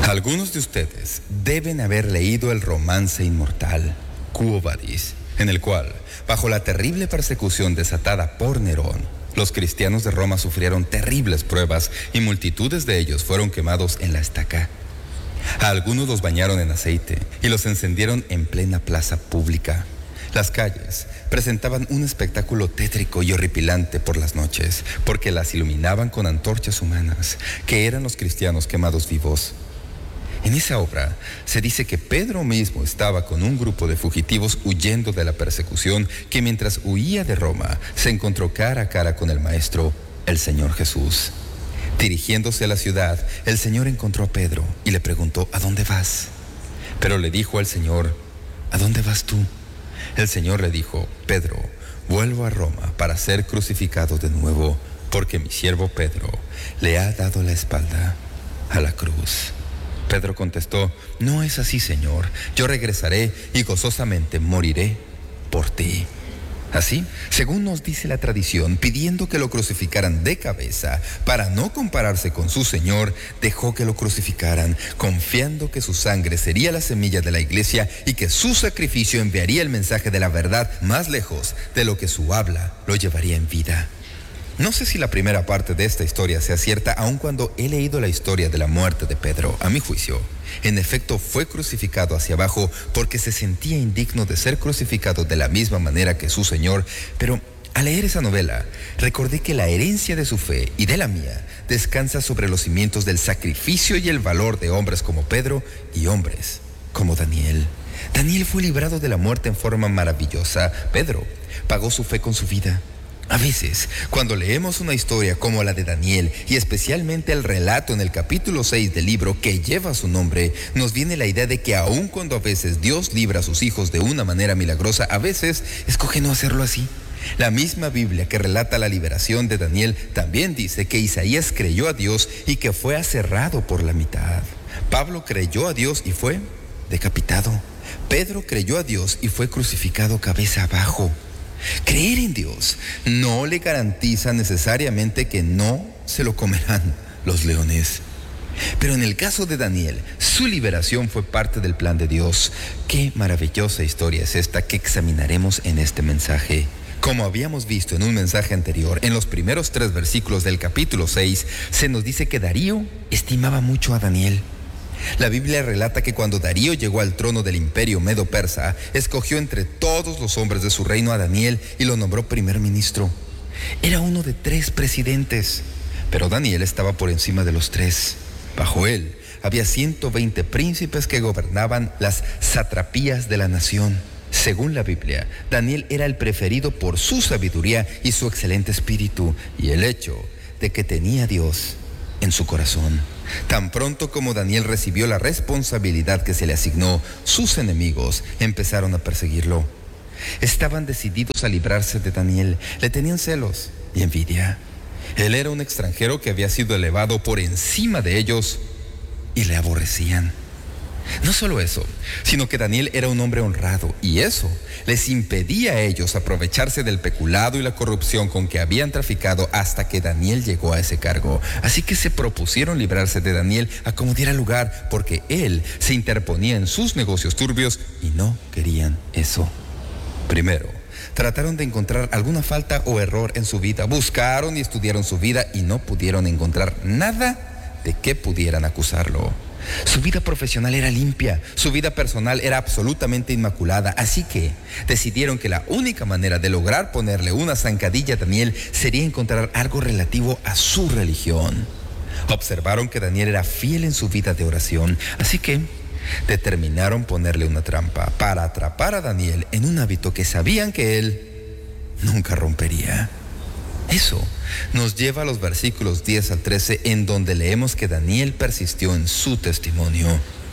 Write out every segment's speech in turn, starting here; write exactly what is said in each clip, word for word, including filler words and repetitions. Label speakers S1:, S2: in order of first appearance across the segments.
S1: Algunos de ustedes deben haber leído el romance inmortal Quo Vadis, en el cual, bajo la terrible persecución desatada por Nerón, los cristianos de Roma sufrieron terribles pruebas y multitudes de ellos fueron quemados en la estaca. A algunos los bañaron en aceite y los encendieron en plena plaza pública. Las calles presentaban un espectáculo tétrico y horripilante por las noches, porque las iluminaban con antorchas humanas, que eran los cristianos quemados vivos. En esa obra se dice que Pedro mismo estaba con un grupo de fugitivos huyendo de la persecución, que mientras huía de Roma se encontró cara a cara con el Maestro, el Señor Jesús. Dirigiéndose a la ciudad, el Señor encontró a Pedro y le preguntó: ¿a dónde vas? Pero le dijo al Señor: ¿a dónde vas tú? El Señor le dijo: Pedro, vuelvo a Roma para ser crucificado de nuevo, porque mi siervo Pedro le ha dado la espalda a la cruz. Pedro contestó: no es así, Señor. Yo regresaré y gozosamente moriré por ti. Así, según nos dice la tradición, pidiendo que lo crucificaran de cabeza, para no compararse con su Señor, dejó que lo crucificaran, confiando que su sangre sería la semilla de la iglesia y que su sacrificio enviaría el mensaje de la verdad más lejos de lo que su habla lo llevaría en vida. No sé si la primera parte de esta historia sea cierta, aun cuando he leído la historia de la muerte de Pedro. A mi juicio, en efecto, fue crucificado hacia abajo porque se sentía indigno de ser crucificado de la misma manera que su Señor. Pero al leer esa novela, recordé que la herencia de su fe y de la mía descansa sobre los cimientos del sacrificio y el valor de hombres como Pedro y hombres como Daniel. Daniel fue librado de la muerte en forma maravillosa. Pedro pagó su fe con su vida. A veces, cuando leemos una historia como la de Daniel, y especialmente el relato en el capítulo seis del libro que lleva su nombre, nos viene la idea de que aun cuando a veces Dios libra a sus hijos de una manera milagrosa, a veces escoge no hacerlo así. La misma Biblia que relata la liberación de Daniel también dice que Isaías creyó a Dios y que fue aserrado por la mitad. Pablo creyó a Dios y fue decapitado. Pedro creyó a Dios y fue crucificado cabeza abajo. Creer en Dios no le garantiza necesariamente que no se lo comerán los leones. Pero en el caso de Daniel, su liberación fue parte del plan de Dios. Qué maravillosa historia es esta que examinaremos en este mensaje. Como habíamos visto en un mensaje anterior, en los primeros tres versículos del capítulo seis, se nos dice que Darío estimaba mucho a Daniel. La Biblia relata que cuando Darío llegó al trono del imperio medo-persa, escogió entre todos los hombres de su reino a Daniel y lo nombró primer ministro. Era uno de tres presidentes, pero Daniel estaba por encima de los tres. Bajo él había ciento veinte príncipes que gobernaban las satrapías de la nación. Según la Biblia, Daniel era el preferido por su sabiduría y su excelente espíritu, y el hecho de que tenía a Dios en su corazón. Tan pronto como Daniel recibió la responsabilidad que se le asignó, sus enemigos empezaron a perseguirlo. Estaban decididos a librarse de Daniel, le tenían celos y envidia. Él era un extranjero que había sido elevado por encima de ellos y le aborrecían. No solo eso, sino que Daniel era un hombre honrado, y eso les impedía a ellos aprovecharse del peculado y la corrupción con que habían traficado hasta que Daniel llegó a ese cargo. Así que se propusieron librarse de Daniel a como diera lugar, porque él se interponía en sus negocios turbios y no querían eso. Primero, trataron de encontrar alguna falta o error en su vida. Buscaron y estudiaron su vida y no pudieron encontrar nada de que pudieran acusarlo. Su vida profesional era limpia, su vida personal era absolutamente inmaculada, así que decidieron que la única manera de lograr ponerle una zancadilla a Daniel sería encontrar algo relativo a su religión. Observaron que Daniel era fiel en su vida de oración, así que determinaron ponerle una trampa para atrapar a Daniel en un hábito que sabían que él nunca rompería. Eso nos lleva a los versículos diez al trece, en donde leemos que Daniel persistió en su testimonio.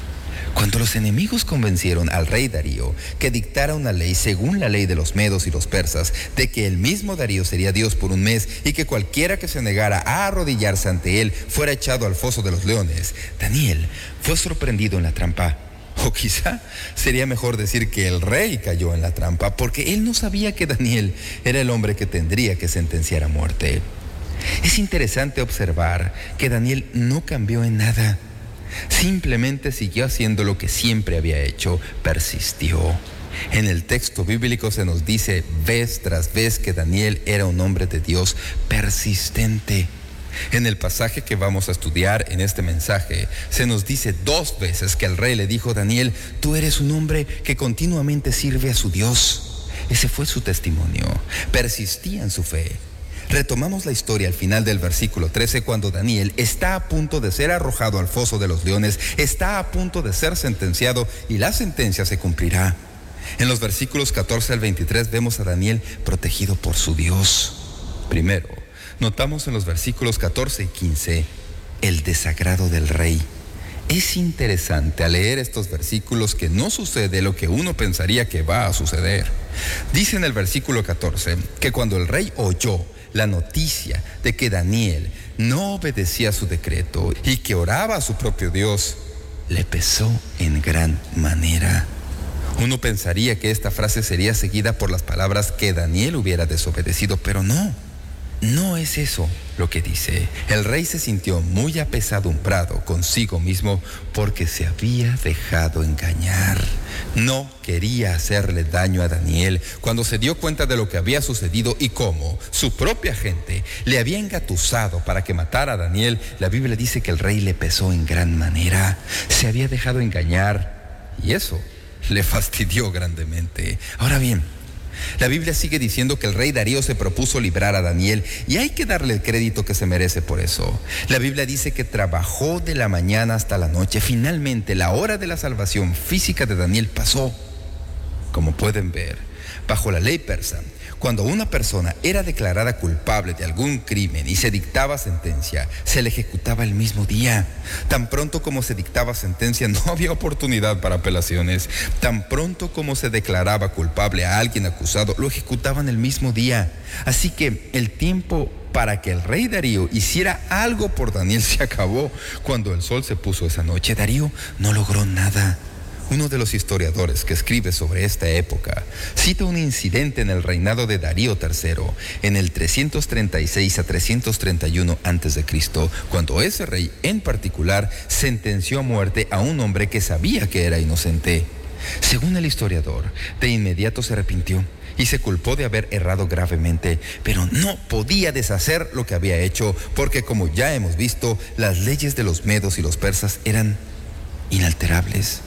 S1: Cuando los enemigos convencieron al rey Darío que dictara una ley según la ley de los medos y los persas, de que el mismo Darío sería Dios por un mes y que cualquiera que se negara a arrodillarse ante él fuera echado al foso de los leones, Daniel fue sorprendido en la trampa. O quizá sería mejor decir que el rey cayó en la trampa, porque él no sabía que Daniel era el hombre que tendría que sentenciar a muerte. Es interesante observar que Daniel no cambió en nada. Simplemente siguió haciendo lo que siempre había hecho, persistió. En el texto bíblico se nos dice vez tras vez que Daniel era un hombre de Dios persistente. En el pasaje que vamos a estudiar en este mensaje, se nos dice dos veces que el rey le dijo: Daniel, tú eres un hombre que continuamente sirve a su Dios. Ese fue su testimonio. Persistía en su fe. Retomamos la historia al final del versículo trece, cuando Daniel está a punto de ser arrojado al foso de los leones, está a punto de ser sentenciado y la sentencia se cumplirá. En los versículos catorce al veintitrés vemos a Daniel protegido por su Dios. Primero, notamos en los versículos catorce y quince el desagrado del rey. Es interesante al leer estos versículos que no sucede lo que uno pensaría que va a suceder. Dice en el versículo catorce que cuando el rey oyó la noticia de que Daniel no obedecía su decreto y que oraba a su propio Dios, le pesó en gran manera. Uno pensaría que esta frase sería seguida por las palabras que Daniel hubiera desobedecido, pero no, no es eso lo que dice. El rey se sintió muy apesadumbrado consigo mismo porque se había dejado engañar. No quería hacerle daño a Daniel. Cuando se dio cuenta de lo que había sucedido y cómo su propia gente le había engatusado para que matara a Daniel, la Biblia dice que el rey le pesó en gran manera. Se había dejado engañar y eso le fastidió grandemente. Ahora bien, la Biblia sigue diciendo que el rey Darío se propuso librar a Daniel y hay que darle el crédito que se merece por eso. La Biblia dice que trabajó de la mañana hasta la noche. Finalmente, la hora de la salvación física de Daniel pasó. Como pueden ver, bajo la ley persa, cuando una persona era declarada culpable de algún crimen y se dictaba sentencia, se le ejecutaba el mismo día. Tan pronto como se dictaba sentencia, no había oportunidad para apelaciones. Tan pronto como se declaraba culpable a alguien acusado, lo ejecutaban el mismo día. Así que el tiempo para que el rey Darío hiciera algo por Daniel se acabó. Cuando el sol se puso esa noche, Darío no logró nada. Uno de los historiadores que escribe sobre esta época cita un incidente en el reinado de Darío tercero, en el trescientos treinta y seis a trescientos treinta y uno antes de Cristo, cuando ese rey en particular sentenció a muerte a un hombre que sabía que era inocente. Según el historiador, de inmediato se arrepintió y se culpó de haber errado gravemente, pero no podía deshacer lo que había hecho, porque como ya hemos visto, las leyes de los medos y los persas eran inalterables.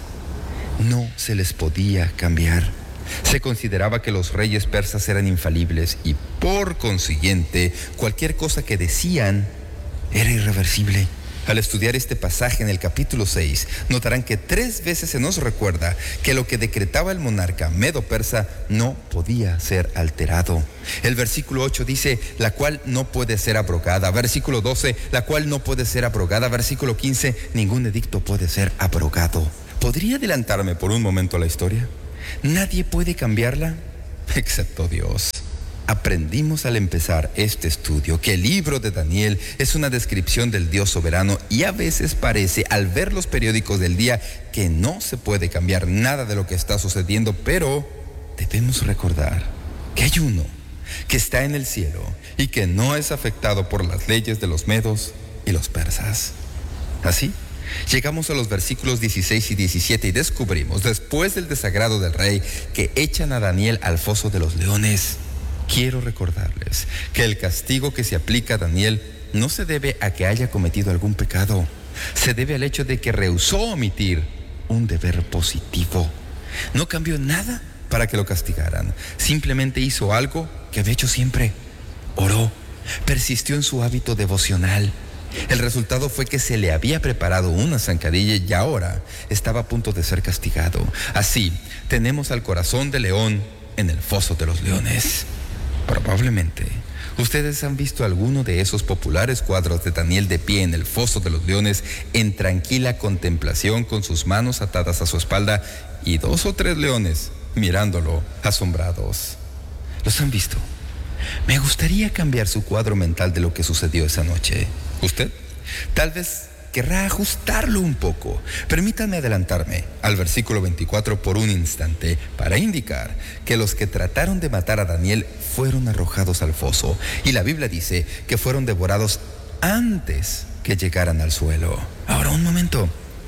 S1: No se les podía cambiar. Se consideraba que los reyes persas eran infalibles y por consiguiente cualquier cosa que decían era irreversible. Al estudiar este pasaje en el capítulo seis, notarán que tres veces se nos recuerda que lo que decretaba el monarca medo-persa no podía ser alterado. El versículo ocho dice, la cual no puede ser abrogada. Versículo doce, la cual no puede ser abrogada. Versículo quince, ningún edicto puede ser abrogado. ¿Podría adelantarme por un momento a la historia? ¿Nadie puede cambiarla? Excepto Dios. Aprendimos al empezar este estudio que el libro de Daniel es una descripción del Dios soberano y a veces parece, al ver los periódicos del día, que no se puede cambiar nada de lo que está sucediendo, pero debemos recordar que hay uno que está en el cielo y que no es afectado por las leyes de los medos y los persas. Así, llegamos a los versículos dieciséis y diecisiete y descubrimos, después del desagrado del rey, que echan a Daniel al foso de los leones. Quiero recordarles que el castigo que se aplica a Daniel no se debe a que haya cometido algún pecado. Se debe al hecho de que rehusó omitir un deber positivo. No cambió nada para que lo castigaran. Simplemente hizo algo que había hecho siempre. Oró, persistió en su hábito devocional. El resultado fue que se le había preparado una zancadilla y ahora estaba a punto de ser castigado. Así, tenemos al corazón de león en el foso de los leones. Probablemente ustedes han visto alguno de esos populares cuadros de Daniel de pie en el foso de los leones, en tranquila contemplación, con sus manos atadas a su espalda y dos o tres leones mirándolo asombrados. ¿Los han visto? Me gustaría cambiar su cuadro mental de lo que sucedió esa noche. ¿Usted? Tal vez querrá ajustarlo un poco. Permítanme adelantarme al versículo veinticuatro por un instante para indicar que los que trataron de matar a Daniel fueron arrojados al foso y la Biblia dice que fueron devorados antes que llegaran al suelo. Ahora un momento,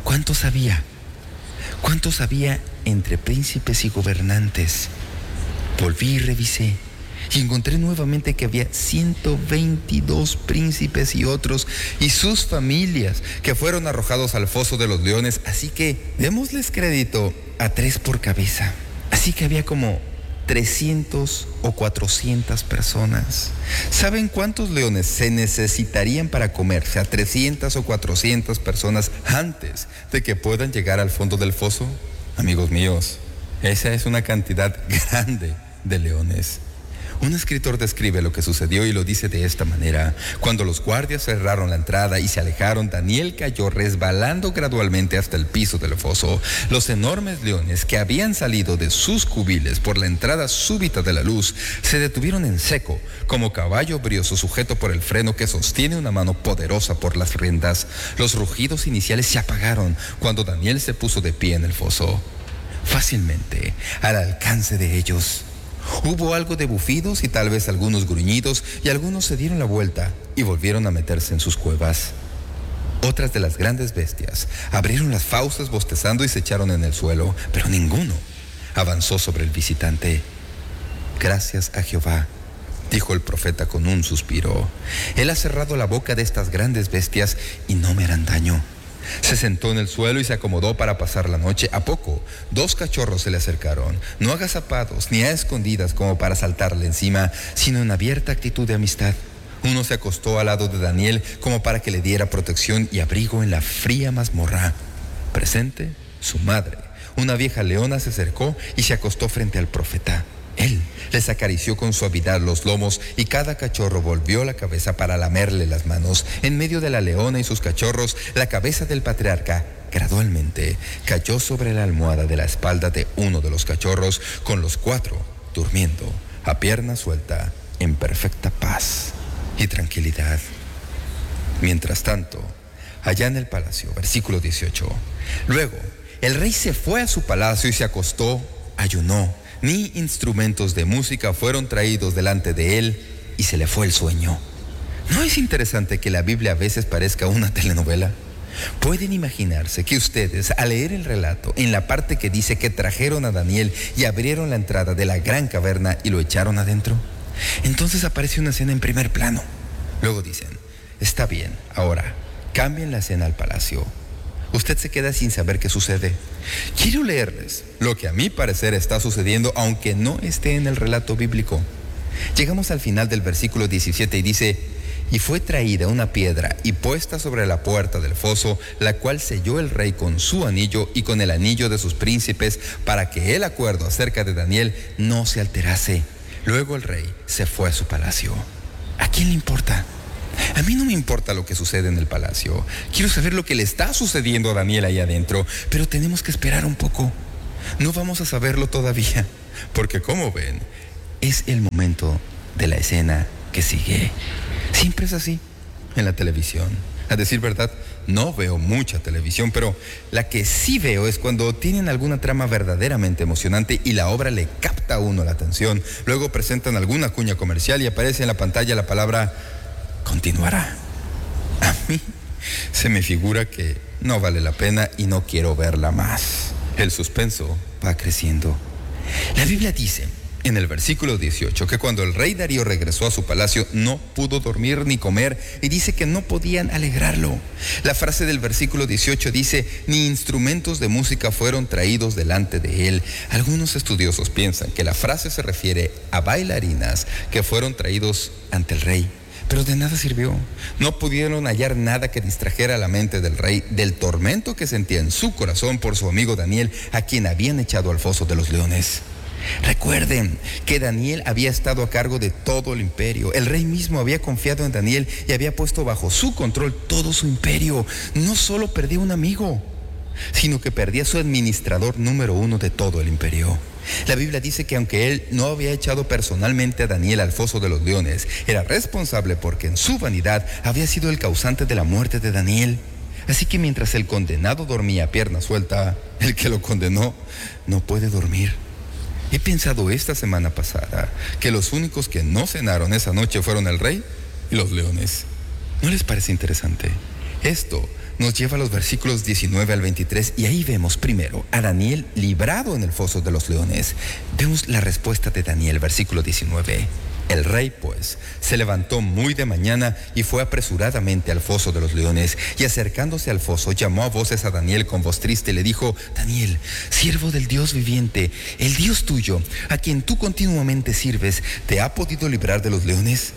S1: ¿Cuántos había? ¿Cuántos había entre príncipes y gobernantes? Volví y revisé y encontré nuevamente que había ciento veintidós príncipes y otros y sus familias que fueron arrojados al foso de los leones, así que démosles crédito a tres por cabeza. Así que había como trescientas o cuatrocientas personas. ¿Saben cuántos leones se necesitarían para comerse a trescientas o cuatrocientas personas antes de que puedan llegar al fondo del foso? Amigos míos, esa es una cantidad grande de leones. Un escritor describe lo que sucedió y lo dice de esta manera: cuando los guardias cerraron la entrada y se alejaron, Daniel cayó resbalando gradualmente hasta el piso del foso. Los enormes leones que habían salido de sus cubiles por la entrada súbita de la luz se detuvieron en seco, como caballo brioso sujeto por el freno que sostiene una mano poderosa por las riendas. Los rugidos iniciales se apagaron cuando Daniel se puso de pie en el foso, fácilmente al alcance de ellos. Hubo algo de bufidos y tal vez algunos gruñidos, y algunos se dieron la vuelta y volvieron a meterse en sus cuevas. Otras de las grandes bestias abrieron las fauces bostezando y se echaron en el suelo, pero ninguno avanzó sobre el visitante. Gracias a Jehová, dijo el profeta con un suspiro. Él ha cerrado la boca de estas grandes bestias y no me harán daño. Se sentó en el suelo y se acomodó para pasar la noche. A poco, dos cachorros se le acercaron, no agazapados ni a escondidas como para saltarle encima, sino en abierta actitud de amistad. Uno se acostó al lado de Daniel como para que le diera protección y abrigo en la fría mazmorra. Presente, su madre, una vieja leona, se acercó y se acostó frente al profeta. Él les acarició con suavidad los lomos y cada cachorro volvió la cabeza para lamerle las manos. En medio de la leona y sus cachorros, la cabeza del patriarca gradualmente cayó sobre la almohada de la espalda de uno de los cachorros, con los cuatro durmiendo a pierna suelta en perfecta paz y tranquilidad. Mientras tanto, allá en el palacio, versículo dieciocho, luego el rey se fue a su palacio y se acostó, ayunó. Ni instrumentos de música fueron traídos delante de él y se le fue el sueño. ¿No es interesante que la Biblia a veces parezca una telenovela? ¿Pueden imaginarse que ustedes, al leer el relato, en la parte que dice que trajeron a Daniel y abrieron la entrada de la gran caverna y lo echaron adentro? Entonces aparece una escena en primer plano. Luego dicen, está bien, ahora cambien la escena al palacio. Usted se queda sin saber qué sucede. Quiero leerles lo que a mi parecer está sucediendo, aunque no esté en el relato bíblico. Llegamos al final del versículo diecisiete y dice: y fue traída una piedra y puesta sobre la puerta del foso, la cual selló el rey con su anillo y con el anillo de sus príncipes, para que el acuerdo acerca de Daniel no se alterase. Luego el rey se fue a su palacio. ¿A quién le importa? A mí no me importa lo que sucede en el palacio. Quiero saber lo que le está sucediendo a Daniel ahí adentro, pero tenemos que esperar un poco. No vamos a saberlo todavía, porque como ven, es el momento de la escena que sigue. Siempre es así en la televisión. A decir verdad, no veo mucha televisión, pero la que sí veo es cuando tienen alguna trama verdaderamente emocionante y la obra le capta a uno la atención. Luego presentan alguna cuña comercial y aparece en la pantalla la palabra continuará. A mí se me figura que no vale la pena y no quiero verla más. El suspenso va creciendo. La Biblia dice en el versículo dieciocho que cuando el rey Darío regresó a su palacio no pudo dormir ni comer, y dice que no podían alegrarlo. La frase del versículo dieciocho dice: ni instrumentos de música fueron traídos delante de él. Algunos estudiosos piensan que la frase se refiere a bailarinas que fueron traídos ante el rey. Pero de nada sirvió. No pudieron hallar nada que distrajera la mente del rey del tormento que sentía en su corazón por su amigo Daniel, a quien habían echado al foso de los leones. Recuerden que Daniel había estado a cargo de todo el imperio. El rey mismo había confiado en Daniel y había puesto bajo su control todo su imperio. No solo perdía un amigo, sino que perdía a su administrador número uno de todo el imperio. La Biblia dice que aunque él no había echado personalmente a Daniel al foso de los leones, era responsable porque en su vanidad había sido el causante de la muerte de Daniel. Así que mientras el condenado dormía a pierna suelta, el que lo condenó no puede dormir. He pensado esta semana pasada que los únicos que no cenaron esa noche fueron el rey y los leones. ¿No les parece interesante? Esto nos lleva a los versículos diecinueve al veintitrés y ahí vemos primero a Daniel librado en el foso de los leones. Vemos la respuesta de Daniel, versículo diecinueve. El rey, pues, se levantó muy de mañana y fue apresuradamente al foso de los leones, y acercándose al foso, llamó a voces a Daniel con voz triste y le dijo: Daniel, siervo del Dios viviente, el Dios tuyo, a quien tú continuamente sirves, ¿te ha podido librar de los leones?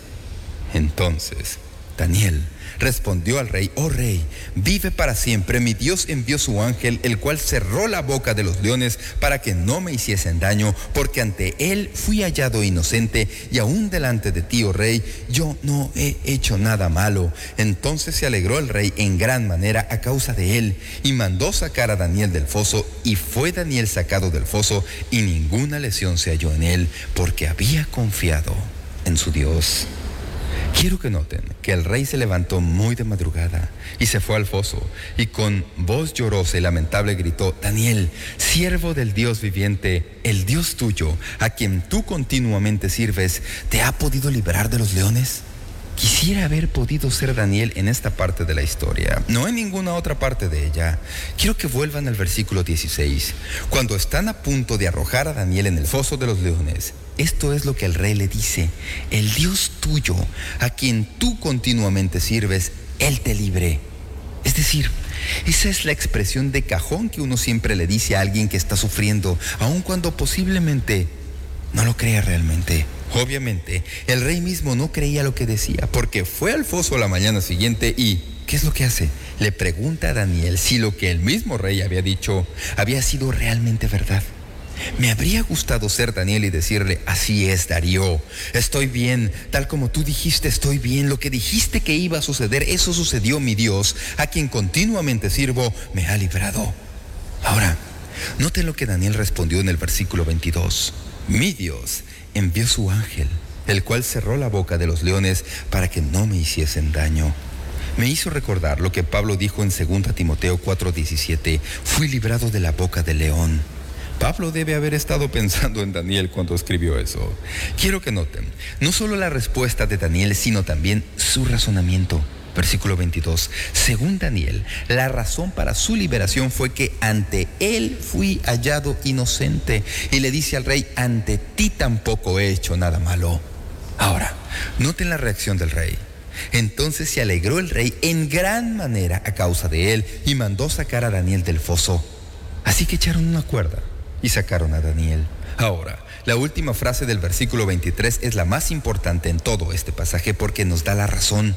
S1: Entonces Daniel respondió al rey: Oh rey, vive para siempre. Mi Dios envió su ángel, el cual cerró la boca de los leones para que no me hiciesen daño, porque ante él fui hallado inocente, y aún delante de ti, oh rey, yo no he hecho nada malo. Entonces se alegró el rey en gran manera a causa de él, y mandó sacar a Daniel del foso, y fue Daniel sacado del foso, y ninguna lesión se halló en él, porque había confiado en su Dios. Quiero que noten que el rey se levantó muy de madrugada y se fue al foso, y con voz llorosa y lamentable gritó: Daniel, siervo del Dios viviente, el Dios tuyo, a quien tú continuamente sirves, ¿te ha podido librar de los leones? Quisiera haber podido ser Daniel en esta parte de la historia, no en ninguna otra parte de ella. Quiero que vuelvan al versículo dieciséis. Cuando están a punto de arrojar a Daniel en el foso de los leones, esto es lo que el rey le dice: el Dios tuyo, a quien tú continuamente sirves, Él te libre. Es decir, esa es la expresión de cajón que uno siempre le dice a alguien que está sufriendo, aun cuando posiblemente no lo crea realmente. Obviamente, el rey mismo no creía lo que decía, porque fue al foso la mañana siguiente y ¿qué es lo que hace? Le pregunta a Daniel si lo que el mismo rey había dicho había sido realmente verdad. Me habría gustado ser Daniel y decirle: así es, Darío, estoy bien, tal como tú dijiste, estoy bien, lo que dijiste que iba a suceder, eso sucedió. Mi Dios, a quien continuamente sirvo, me ha librado. Ahora, noten lo que Daniel respondió en el versículo veintidós. Mi Dios envió su ángel, el cual cerró la boca de los leones para que no me hiciesen daño. Me hizo recordar lo que Pablo dijo en segunda Timoteo cuatro diecisiete: fui librado de la boca del león. Pablo debe haber estado pensando en Daniel cuando escribió eso. Quiero que noten, no solo la respuesta de Daniel, sino también su razonamiento. Versículo veintidós. Según Daniel, la razón para su liberación fue que ante él fui hallado inocente. Y le dice al rey: ante ti tampoco he hecho nada malo. Ahora, noten la reacción del rey. Entonces se alegró el rey en gran manera a causa de él, y mandó sacar a Daniel del foso. Así que echaron una cuerda y sacaron a Daniel. Ahora, la última frase del versículo veintitrés es la más importante en todo este pasaje, porque nos da la razón.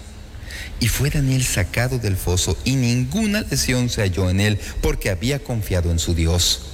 S1: Y fue Daniel sacado del foso, y ninguna lesión se halló en él, porque había confiado en su Dios.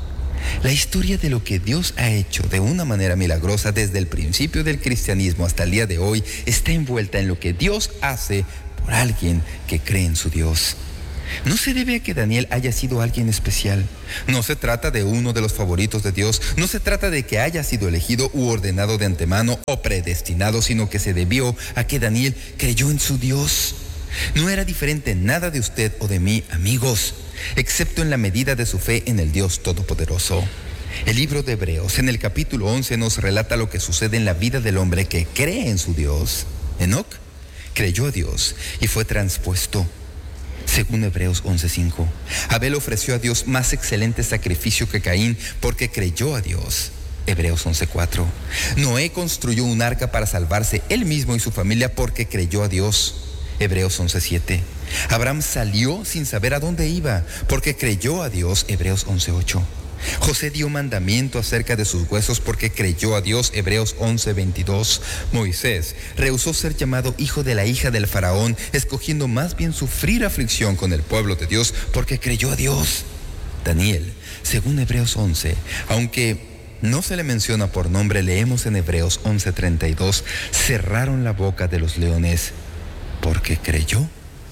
S1: La historia de lo que Dios ha hecho de una manera milagrosa desde el principio del cristianismo hasta el día de hoy está envuelta en lo que Dios hace por alguien que cree en su Dios. No se debe a que Daniel haya sido alguien especial. No se trata de uno de los favoritos de Dios. No se trata de que haya sido elegido u ordenado de antemano o predestinado, sino que se debió a que Daniel creyó en su Dios. No era diferente nada de usted o de mí, amigos, excepto en la medida de su fe en el Dios Todopoderoso. El libro de Hebreos, en el capítulo once, nos relata lo que sucede en la vida del hombre que cree en su Dios. Enoc creyó a Dios y fue transpuesto. Según Hebreos once cinco, Abel ofreció a Dios más excelente sacrificio que Caín porque creyó a Dios. Hebreos once cuatro. Noé construyó un arca para salvarse él mismo y su familia porque creyó a Dios. Hebreos once siete. Abraham salió sin saber a dónde iba porque creyó a Dios. Hebreos once ocho. José dio mandamiento acerca de sus huesos porque creyó a Dios. Hebreos once veintidós. Moisés rehusó ser llamado hijo de la hija del faraón, escogiendo más bien sufrir aflicción con el pueblo de Dios porque creyó a Dios. Daniel, según Hebreos once, aunque no se le menciona por nombre, leemos en Hebreos once treinta y dos, cerraron la boca de los leones porque creyó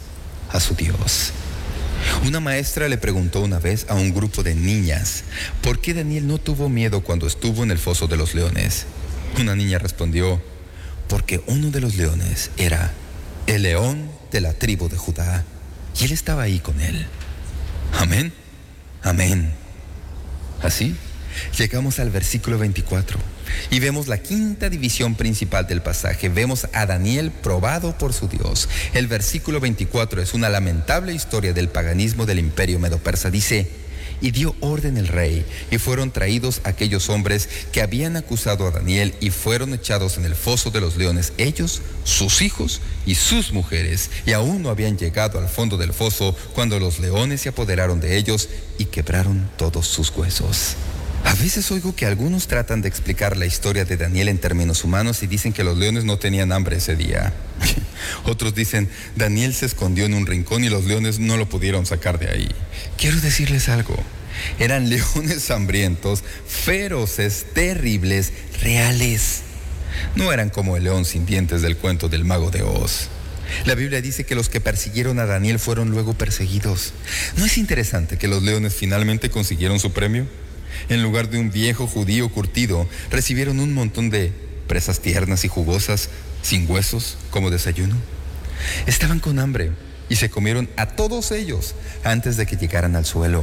S1: a su Dios. Una maestra le preguntó una vez a un grupo de niñas por qué Daniel no tuvo miedo cuando estuvo en el foso de los leones. Una niña respondió: porque uno de los leones era el león de la tribu de Judá, y él estaba ahí con él. Amén, amén. Así Llegamos al versículo veinticuatro y vemos la quinta división principal del pasaje. Vemos a Daniel probado por su Dios. El versículo veinticuatro es una lamentable historia del paganismo del imperio medo-persa. Dice: y dio orden el rey, y fueron traídos aquellos hombres que habían acusado a Daniel, y fueron echados en el foso de los leones, ellos, sus hijos y sus mujeres, y aún no habían llegado al fondo del foso cuando los leones se apoderaron de ellos y quebraron todos sus huesos. A veces oigo que algunos tratan de explicar la historia de Daniel en términos humanos y dicen que los leones no tenían hambre ese día. Otros dicen: Daniel se escondió en un rincón y los leones no lo pudieron sacar de ahí. Quiero decirles algo: eran leones hambrientos, feroces, terribles, reales. No eran como el león sin dientes del cuento del mago de Oz. La Biblia dice que los que persiguieron a Daniel fueron luego perseguidos. ¿No es interesante que los leones finalmente consiguieron su premio? En lugar de un viejo judío curtido, recibieron un montón de presas tiernas y jugosas, sin huesos, como desayuno. Estaban con hambre y se comieron a todos ellos antes de que llegaran al suelo.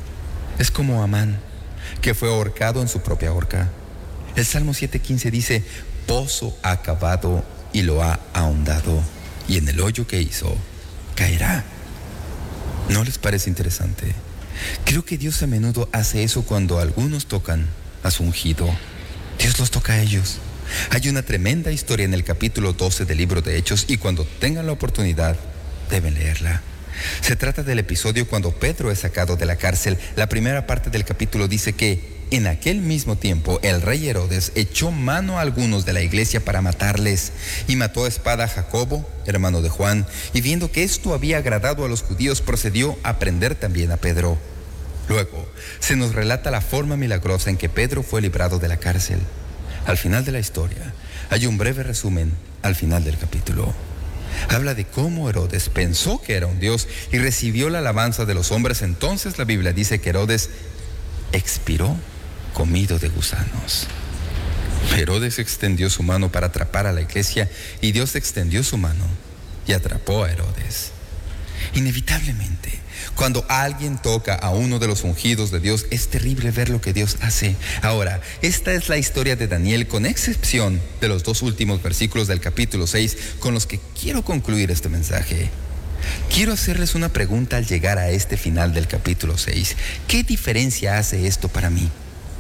S1: Es como Amán, que fue ahorcado en su propia horca. El Salmo siete quince dice: pozo ha cavado y lo ha ahondado, y en el hoyo que hizo caerá. ¿No les parece interesante? Creo que Dios a menudo hace eso cuando algunos tocan a su ungido. Dios los toca a ellos. Hay una tremenda historia en el capítulo doce del libro de Hechos, y cuando tengan la oportunidad deben leerla. Se trata del episodio cuando Pedro es sacado de la cárcel. La primera parte del capítulo dice que en aquel mismo tiempo el rey Herodes echó mano a algunos de la iglesia para matarles, y mató a espada a Jacobo, hermano de Juan, y viendo que esto había agradado a los judíos, procedió a prender también a Pedro. Luego se nos relata la forma milagrosa en que Pedro fue librado de la cárcel. Al final de la historia hay un breve resumen al final del capítulo. Habla de cómo Herodes pensó que era un dios y recibió la alabanza de los hombres. Entonces la Biblia dice que Herodes expiró comido de gusanos. Herodes extendió su mano para atrapar a la iglesia, y Dios extendió su mano y atrapó a Herodes. Inevitablemente, cuando alguien toca a uno de los ungidos de Dios, es terrible ver lo que Dios hace. Ahora, esta es la historia de Daniel, con excepción de los dos últimos versículos del capítulo seis, con los que quiero concluir este mensaje. Quiero hacerles una pregunta al llegar a este final del capítulo seis. ¿Qué diferencia hace esto para mí?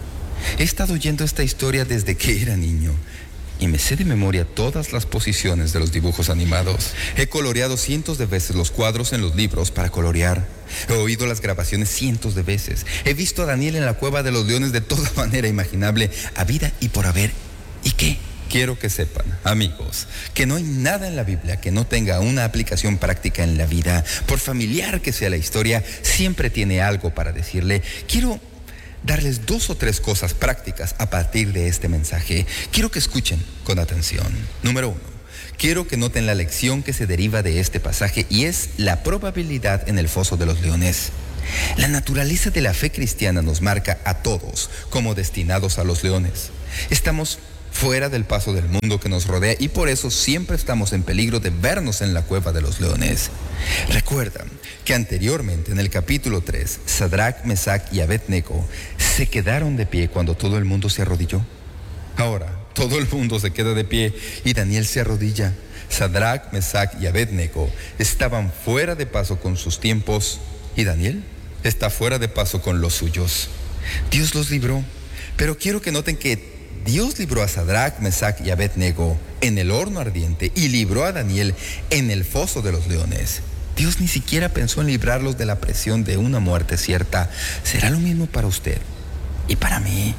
S1: He estado oyendo esta historia desde que era niño, y me sé de memoria todas las posiciones de los dibujos animados. He coloreado cientos de veces los cuadros en los libros para colorear. He oído las grabaciones cientos de veces. He visto a Daniel en la cueva de los leones de toda manera imaginable, habida y por haber. ¿Y qué? Quiero que sepan, amigos, que no hay nada en la Biblia que no tenga una aplicación práctica en la vida. Por familiar que sea la historia, siempre tiene algo para decirle. Quiero darles dos o tres cosas prácticas a partir de este mensaje. Quiero que escuchen con atención. Número uno, quiero que noten la lección que se deriva de este pasaje, y es la probabilidad en el foso de los leones. La naturaleza de la fe cristiana nos marca a todos como destinados a los leones. Estamos fuera del paso del mundo que nos rodea, y por eso siempre estamos en peligro de vernos en la cueva de los leones. Recuerdan que anteriormente en el capítulo tres, Sadrach, Mesach y Abednego se quedaron de pie cuando todo el mundo se arrodilló. Ahora todo el mundo se queda de pie y Daniel se arrodilla. Sadrach, Mesach y Abednego estaban fuera de paso con sus tiempos, y Daniel está fuera de paso con los suyos. Dios los libró, pero quiero que noten que Dios libró a Sadrach, Mesach y Abednego en el horno ardiente, y libró a Daniel en el foso de los leones. Dios ni siquiera pensó en librarlos de la presión de una muerte cierta. ¿Será lo mismo para usted y para mí?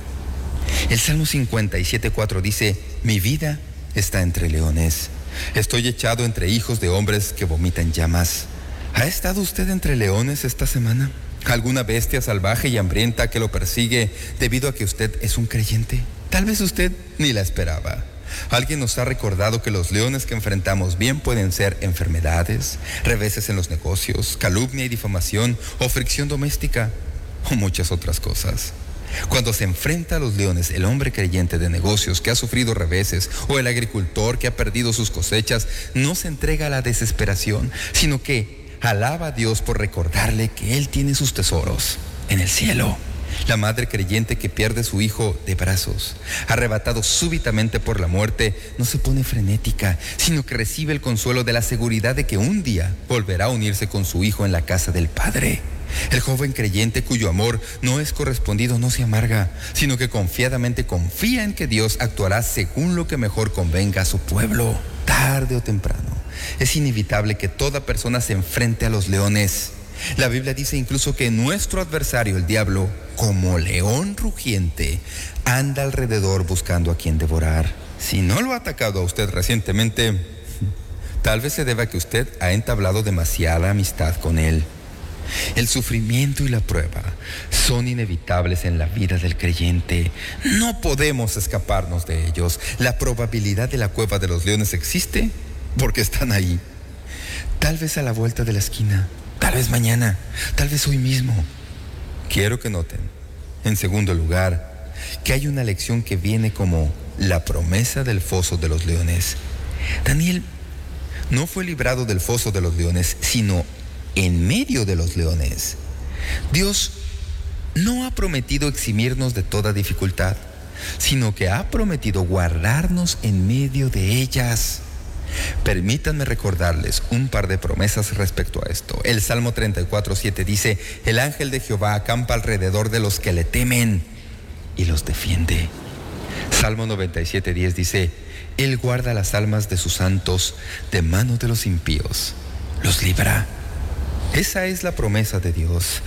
S1: El Salmo cincuenta y siete cuatro dice: mi vida está entre leones. Estoy echado entre hijos de hombres que vomitan llamas. ¿Ha estado usted entre leones esta semana? ¿Alguna bestia salvaje y hambrienta que lo persigue debido a que usted es un creyente? Tal vez usted ni la esperaba. Alguien nos ha recordado que los leones que enfrentamos bien pueden ser enfermedades, reveses en los negocios, calumnia y difamación, o fricción doméstica, o muchas otras cosas. Cuando se enfrenta a los leones el hombre creyente de negocios que ha sufrido reveses, o el agricultor que ha perdido sus cosechas, no se entrega a la desesperación, sino que alaba a Dios por recordarle que Él tiene sus tesoros en el cielo. La madre creyente que pierde a su hijo de brazos, arrebatado súbitamente por la muerte, no se pone frenética, sino que recibe el consuelo de la seguridad de que un día volverá a unirse con su hijo en la casa del Padre. El joven creyente cuyo amor no es correspondido no se amarga, sino que confiadamente confía en que Dios actuará según lo que mejor convenga a su pueblo. Tarde o temprano, es inevitable que toda persona se enfrente a los leones. La Biblia dice incluso que nuestro adversario, el diablo, como león rugiente, anda alrededor buscando a quien devorar. Si no lo ha atacado a usted recientemente, tal vez se deba a que usted ha entablado demasiada amistad con él. El sufrimiento y la prueba son inevitables en la vida del creyente. No podemos escaparnos de ellos. La probabilidad de la cueva de los leones existe porque están ahí. Tal vez a la vuelta de la esquina, tal vez mañana, tal vez hoy mismo. Quiero que noten, en segundo lugar, que hay una lección que viene como la promesa del foso de los leones. Daniel no fue librado del foso de los leones, sino en medio de los leones. Dios no ha prometido eximirnos de toda dificultad, sino que ha prometido guardarnos en medio de ellas. Permítanme recordarles un par de promesas respecto a esto. El Salmo treinta y cuatro, siete dice: el ángel de Jehová acampa alrededor de los que le temen y los defiende. Salmo noventa y siete, diez dice: Él guarda las almas de sus santos de mano de los impíos, los libra. Esa es la promesa de Dios.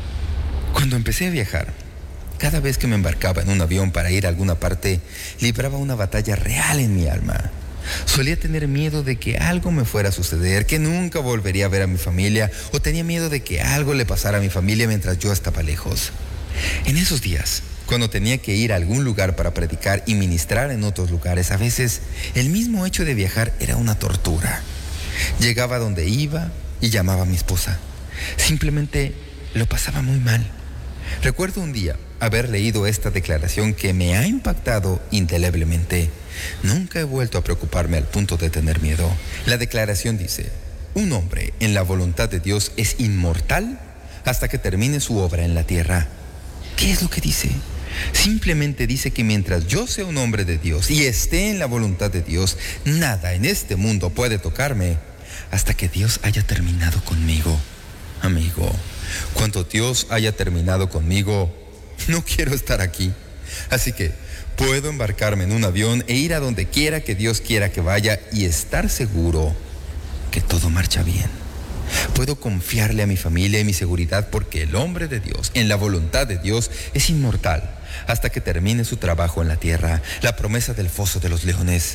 S1: Cuando empecé a viajar, cada vez que me embarcaba en un avión para ir a alguna parte, libraba una batalla real en mi alma. Solía tener miedo de que algo me fuera a suceder, que nunca volvería a ver a mi familia, o tenía miedo de que algo le pasara a mi familia mientras yo estaba lejos. En esos días, cuando tenía que ir a algún lugar para predicar y ministrar en otros lugares, a veces el mismo hecho de viajar era una tortura. Llegaba donde iba y llamaba a mi esposa. Simplemente lo pasaba muy mal. Recuerdo un día haber leído esta declaración que me ha impactado indeleblemente. Nunca he vuelto a preocuparme al punto de tener miedo. La declaración dice: un hombre en la voluntad de Dios es inmortal hasta que termine su obra en la tierra. ¿Qué es lo que dice? Simplemente dice que mientras yo sea un hombre de Dios y esté en la voluntad de Dios, nada en este mundo puede tocarme hasta que Dios haya terminado conmigo. Amigo, cuando Dios haya terminado conmigo, no quiero estar aquí. Así que puedo embarcarme en un avión e ir a donde quiera que Dios quiera que vaya y estar seguro que todo marcha bien. Puedo confiarle a mi familia y mi seguridad porque el hombre de Dios, en la voluntad de Dios, es inmortal hasta que termine su trabajo en la tierra. La promesa del foso de los leones.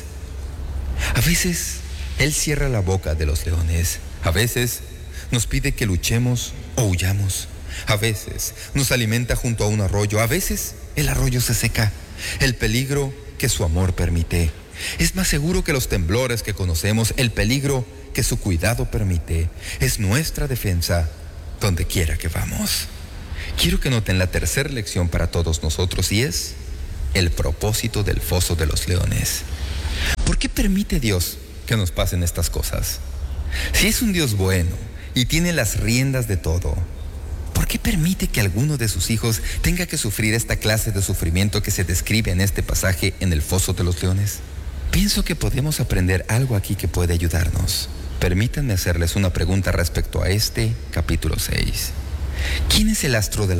S1: A veces Él cierra la boca de los leones. A veces nos pide que luchemos o huyamos. A veces nos alimenta junto a un arroyo. A veces el arroyo se seca. El peligro que su amor permite es más seguro que los temblores que conocemos. El peligro que su cuidado permite es nuestra defensa donde quiera que vamos. Quiero que noten la tercera lección para todos nosotros, y es el propósito del foso de los leones. ¿Por qué permite Dios que nos pasen estas cosas? Si es un Dios bueno y tiene las riendas de todo, ¿por qué permite que alguno de sus hijos tenga que sufrir esta clase de sufrimiento que se describe en este pasaje en el foso de los leones? Pienso que podemos aprender algo aquí que puede ayudarnos. Permítanme hacerles una pregunta respecto a este capítulo seis. ¿Quién es el astro del